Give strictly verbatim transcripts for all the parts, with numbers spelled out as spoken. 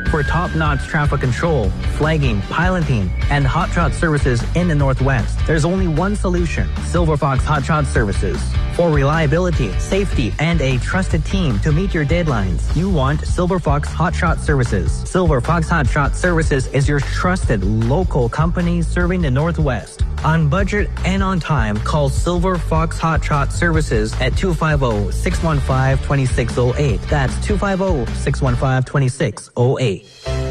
for top-notch traffic control, flagging, piloting, and hot shot services in the Northwest. There's only one solution, Silver Fox Hot Shot Services. For reliability, safety, and a trusted team to meet your deadlines, you want Silver Fox Hot Shot Services. Silver Fox Hot Shot Services is your trusted local company serving the Northwest. On budget and on time, call Silver Fox Hot Shot Services at two five zero, six one five, two six zero eight. That's two five zero, six one five, two six zero eight.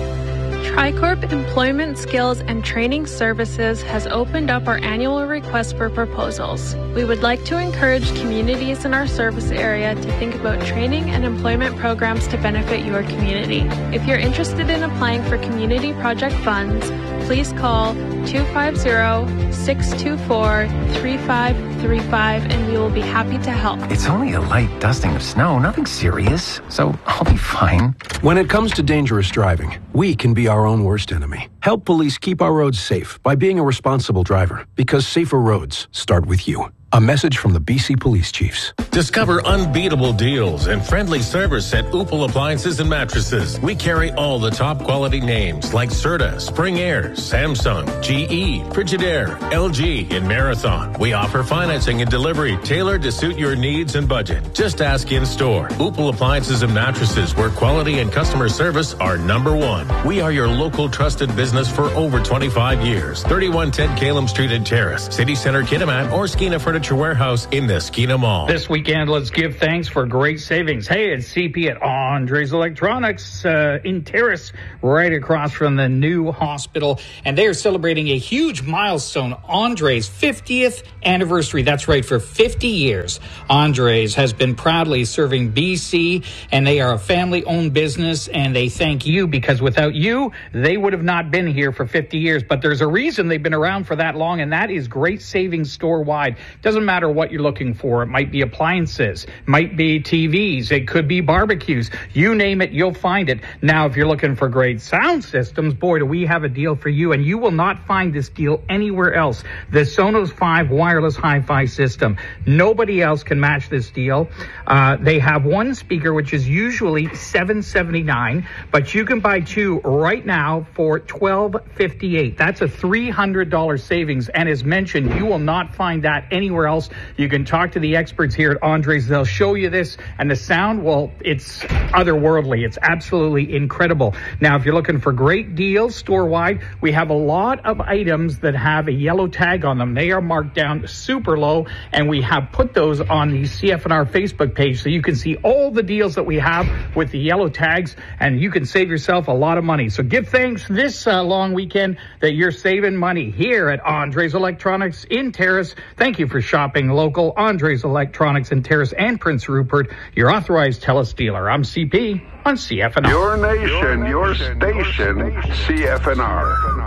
TriCorp Employment Skills and Training Services has opened up our annual request for proposals. We would like to encourage communities in our service area to think about training and employment programs to benefit your community. If you're interested in applying for community project funds, please call two five zero, six two four, three five three five and we will be happy to help. It's only a light dusting of snow, nothing serious, so I'll be fine. When it comes to dangerous driving, we can be our own worst enemy. Help police keep our roads safe by being a responsible driver, because safer roads start with you. A message from the B C Police Chiefs. Discover unbeatable deals and friendly service at Opal Appliances and Mattresses. We carry all the top quality names like Serta, Spring Air, Samsung, G E, Frigidaire, L G, and Marathon. We offer financing and delivery tailored to suit your needs and budget. Just ask in store. Opal Appliances and Mattresses, where quality and customer service are number one. We are your local trusted business for over twenty-five years. thirty-one ten Calum Street in Terrace, City Center, Kitimat, or Skeena Furniture Warehouse in the Skeena Mall. This weekend, let's give thanks for great savings. Hey, it's C P at Andres Electronics uh, in Terrace, right across from the new hospital. And they are celebrating a huge milestone, Andres' fiftieth anniversary. That's right, for fifty years. Andres has been proudly serving B C, and they are a family-owned business, and they thank you, because without you, they would have not been here for fifty years. But there's a reason they've been around for that long, and that is great savings store-wide. Doesn't matter what you're looking for. It might be appliances, might be T Vs, it could be barbecues. You name it, you'll find it. Now, if you're looking for great sound systems, boy, do we have a deal for you, and you will not find this deal anywhere else. The Sonos five wireless hi-fi system. Nobody else can match this deal. Uh, they have one speaker, which is usually seven seventy-nine, but you can buy two right now for twelve fifty-eight. That's a three hundred dollars savings, and as mentioned, you will not find that anywhere else. You can talk to the experts here at Andres. They'll show you this, and the sound, well, it's otherworldly. It's absolutely incredible. Now, if you're looking for great deals store-wide, we have a lot of items that have a yellow tag on them. They are marked down super low, and we have put those on the C F N R Facebook page, so you can see all the deals that we have with the yellow tags, and you can save yourself a lot of money. So give thanks this uh, long weekend that you're saving money here at Andres Electronics in Terrace. Thank you for shopping local. Andres Electronics in Terrace and Prince Rupert, your authorized TELUS dealer. I'm C P on C F N R. Your nation, your station, C F N R.